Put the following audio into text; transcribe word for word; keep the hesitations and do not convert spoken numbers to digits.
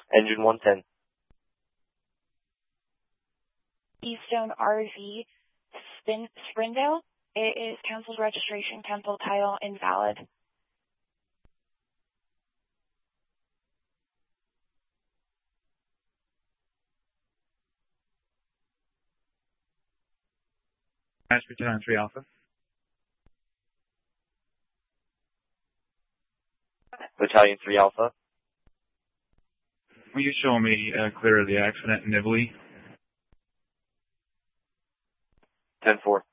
Engine one ten. Keystone R V, Spin, Sprindale. It is canceled registration, canceled title, invalid. Battalion three Alpha. Battalion three Alpha. Will you show me uh, clear of the accident in Nibley? ten four.